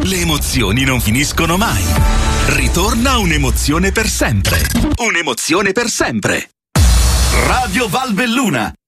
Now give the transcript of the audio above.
Le emozioni non finiscono mai. Ritorna un'emozione per sempre. Un'emozione per sempre. Radio Valbelluna.